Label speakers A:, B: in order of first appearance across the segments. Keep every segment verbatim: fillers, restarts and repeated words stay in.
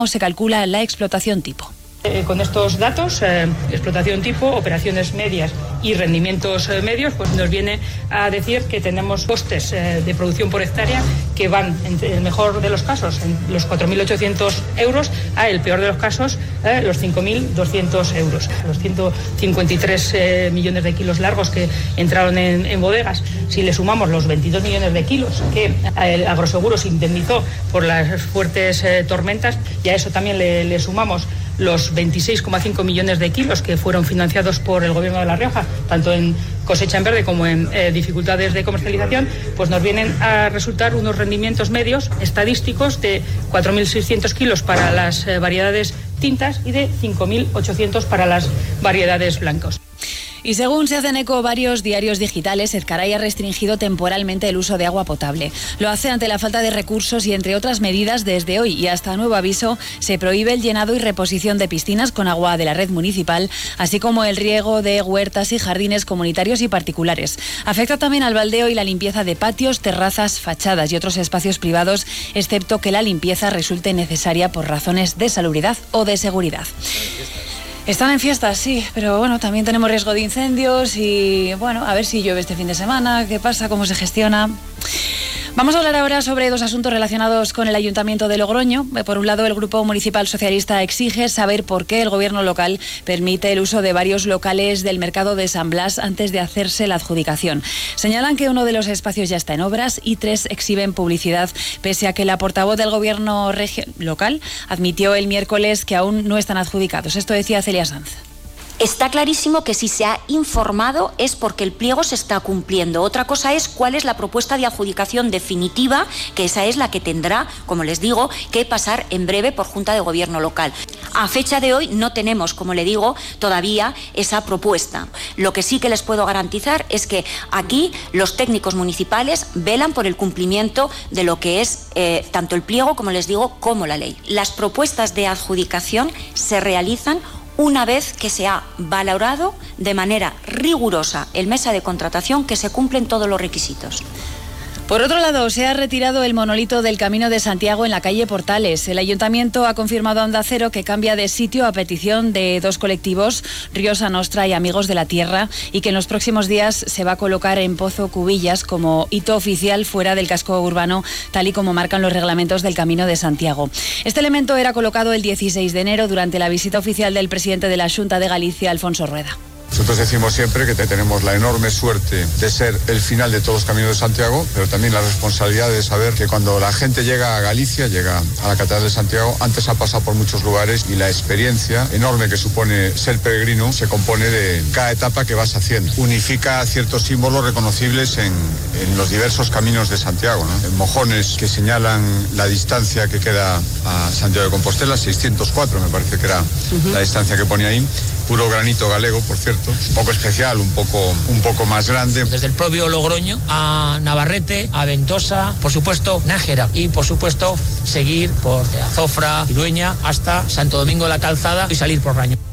A: se calcula la explotación tipo.
B: Eh, con estos datos, eh, explotación tipo, operaciones medias y rendimientos eh, medios, pues nos viene a decir que tenemos costes eh, de producción por hectárea que van, en el mejor de los casos, en los cuatro mil ochocientos euros, a el peor de los casos, eh, los cinco mil doscientos euros. Los ciento cincuenta y tres eh, millones de kilos largos que entraron en, en bodegas, si le sumamos los veintidós millones de kilos que el Agroseguro se indemnizó por las fuertes eh, tormentas, y a eso también le, le sumamos los veintiséis coma cinco millones de kilos que fueron financiados por el Gobierno de La Rioja, tanto en cosecha en verde como en eh, dificultades de comercialización, pues nos vienen a resultar unos rendimientos medios estadísticos de cuatro mil seiscientos kilos para las eh, variedades tintas y de cinco mil ochocientos para las variedades blancos.
A: Y según se hacen eco varios diarios digitales, Ezcaray ha restringido temporalmente el uso de agua potable. Lo hace ante la falta de recursos y, entre otras medidas, desde hoy y hasta nuevo aviso, se prohíbe el llenado y reposición de piscinas con agua de la red municipal, así como el riego de huertas y jardines comunitarios y particulares. Afecta también al baldeo y la limpieza de patios, terrazas, fachadas y otros espacios privados, excepto que la limpieza resulte necesaria por razones de salubridad o de seguridad. Están en fiestas, sí, pero bueno, también tenemos riesgo de incendios y bueno, a ver si llueve este fin de semana, qué pasa, cómo se gestiona. Vamos a hablar ahora sobre dos asuntos relacionados con el Ayuntamiento de Logroño. Por un lado, el Grupo Municipal Socialista exige saber por qué el Gobierno local permite el uso de varios locales del mercado de San Blas antes de hacerse la adjudicación. Señalan que uno de los espacios ya está en obras y tres exhiben publicidad, pese a que la portavoz del Gobierno local admitió el miércoles que aún no están adjudicados. Esto decía Celia Sanz.
C: Está clarísimo que si se ha informado es porque el pliego se está cumpliendo. Otra cosa es cuál es la propuesta de adjudicación definitiva, que esa es la que tendrá, como les digo, que pasar en breve por Junta de Gobierno local. A fecha de hoy no tenemos, como le digo, todavía esa propuesta. Lo que sí que les puedo garantizar es que aquí los técnicos municipales velan por el cumplimiento de lo que es eh, tanto el pliego, como les digo, como la ley. Las propuestas de adjudicación se realizan una vez que se ha valorado de manera rigurosa en mesa de contratación que se cumplen todos los requisitos.
A: Por otro lado, se ha retirado el monolito del Camino de Santiago en la calle Portales. El Ayuntamiento ha confirmado a Onda Cero que cambia de sitio a petición de dos colectivos, Riosa Nostra y Amigos de la Tierra, y que en los próximos días se va a colocar en Pozo Cubillas como hito oficial fuera del casco urbano, tal y como marcan los reglamentos del Camino de Santiago. Este elemento era colocado el dieciséis de enero durante la visita oficial del presidente de la Xunta de Galicia, Alfonso Rueda.
D: Nosotros decimos siempre que tenemos la enorme suerte de ser el final de todos los caminos de Santiago, pero también la responsabilidad de saber que cuando la gente llega a Galicia, llega a la Catedral de Santiago, antes ha pasado por muchos lugares y la experiencia enorme que supone ser peregrino se compone de cada etapa que vas haciendo. Unifica ciertos símbolos reconocibles en, en los diversos caminos de Santiago, ¿no? En mojones que señalan la distancia que queda a Santiago de Compostela, seiscientos cuatro me parece que era uh-huh. la distancia que pone ahí. Puro granito galego, por cierto, un poco especial, un poco, un poco más grande.
E: Desde el propio Logroño a Navarrete, a Ventosa, por supuesto Nájera y por supuesto seguir por Azofra, Irueña hasta Santo Domingo de la Calzada y salir por Raño.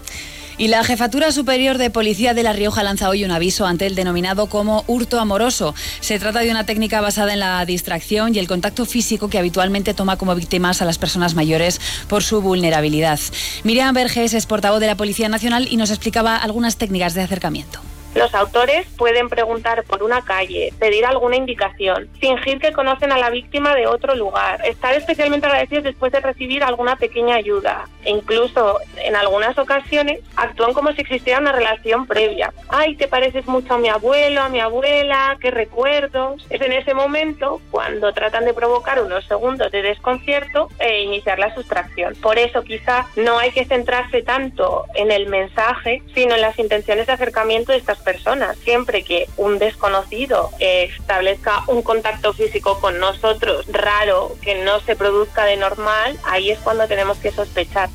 A: Y la Jefatura Superior de Policía de La Rioja lanza hoy un aviso ante el denominado como hurto amoroso. Se trata de una técnica basada en la distracción y el contacto físico que habitualmente toma como víctimas a las personas mayores por su vulnerabilidad. Miriam Verges es portavoz de la Policía Nacional y nos explicaba algunas técnicas de acercamiento.
F: Los autores pueden preguntar por una calle, pedir alguna indicación, fingir que conocen a la víctima de otro lugar, estar especialmente agradecidos después de recibir alguna pequeña ayuda e incluso en algunas ocasiones actúan como si existiera una relación previa. Ay, te pareces mucho a mi abuelo, a mi abuela, qué recuerdos. Es en ese momento cuando tratan de provocar unos segundos de desconcierto e iniciar la sustracción. Por eso quizá no hay que centrarse tanto en el mensaje, sino en las intenciones de acercamiento de estas personas. Siempre que un desconocido eh, establezca un contacto físico con nosotros raro, que no se produzca de normal, ahí es cuando tenemos que sospechar.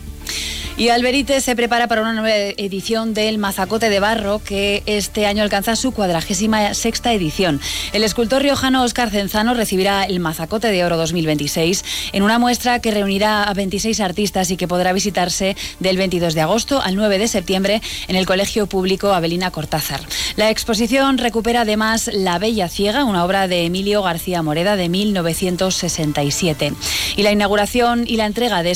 A: Y Alberite se prepara para una nueva edición del Mazacote de Barro, que este año alcanza su cuadragésima sexta edición. El escultor riojano Óscar Cenzano recibirá el Mazacote de Oro dos mil veintiséis en una muestra que reunirá a veintiséis artistas y que podrá visitarse del veintidós de agosto al nueve de septiembre en el Colegio Público Avelina Cortázar. La exposición recupera además La Bella Ciega, una obra de Emilio García Moreda de mil novecientos sesenta y siete. Y la inauguración y la entrega de